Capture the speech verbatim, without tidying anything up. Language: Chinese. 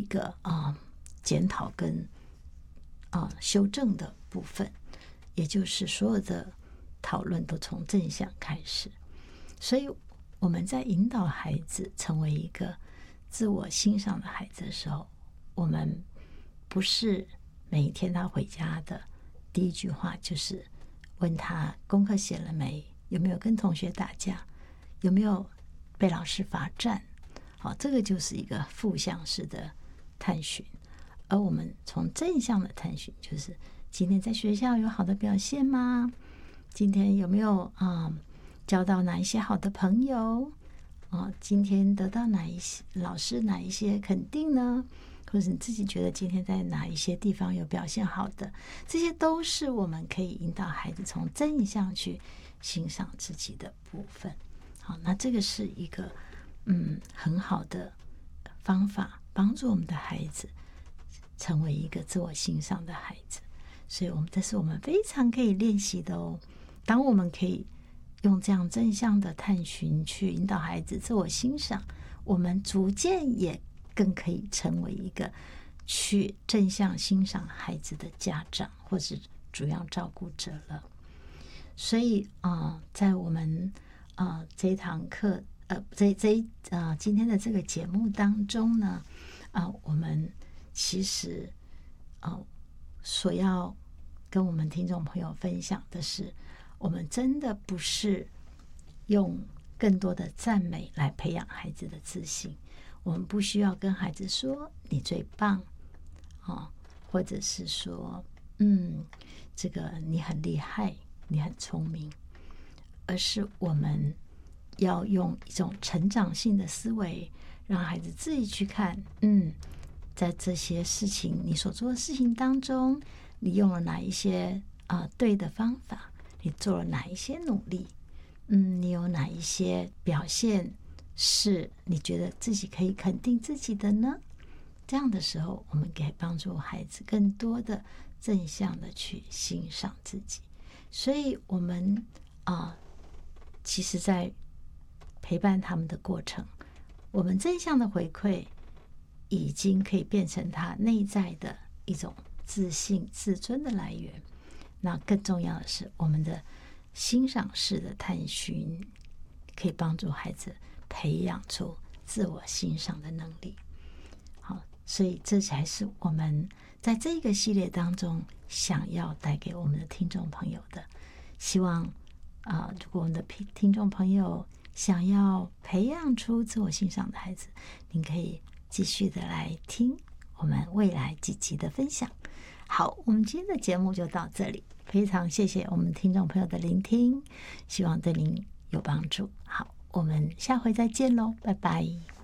个啊、呃、检讨跟啊、呃、修正的部分，也就是所有的讨论都从正向开始。所以我们在引导孩子成为一个自我欣赏的孩子的时候，我们不是每一天他回家的第一句话就是问他功课写了没，有没有跟同学打架，有没有被老师罚站。好，这个就是一个负向式的探寻。而我们从正向的探寻，就是今天在学校有好的表现吗？今天有没有啊、嗯、交到哪一些好的朋友啊？今天得到哪一些老师哪一些肯定呢？或者你自己觉得今天在哪一些地方有表现好的，这些都是我们可以引导孩子从正向去欣赏自己的部分。好，那这个是一个嗯很好的方法，帮助我们的孩子成为一个自我欣赏的孩子。所以我们这是我们非常可以练习的哦。当我们可以用这样正向的探寻去引导孩子自我欣赏，我们逐渐也更可以成为一个去正向欣赏孩子的家长或是主要照顾者了。所以啊、呃，在我们啊、呃、这一堂课呃这这一啊、呃、今天的这个节目当中呢，啊、呃、我们其实啊、呃、所要跟我们听众朋友分享的是，我们真的不是用更多的赞美来培养孩子的自信。我们不需要跟孩子说你最棒、哦、或者是说嗯，这个你很厉害，你很聪明，而是我们要用一种成长性的思维，让孩子自己去看，嗯，在这些事情你所做的事情当中，你用了哪一些、呃、对的方法，你做了哪一些努力，嗯，你有哪一些表现是你觉得自己可以肯定自己的呢？这样的时候，我们可以帮助孩子更多的正向的去欣赏自己。所以我们啊、呃，其实在陪伴他们的过程，我们正向的回馈已经可以变成他内在的一种自信自尊的来源。那更重要的是，我们的欣赏式的探寻可以帮助孩子培养出自我欣赏的能力。好，所以这才是我们在这个系列当中想要带给我们的听众朋友的。希望啊、呃，如果我们的听众朋友想要培养出自我欣赏的孩子，您可以继续的来听我们未来几集的分享。好，我们今天的节目就到这里，非常谢谢我们听众朋友的聆听，希望对您有帮助。好，我们下回再见喽，拜拜。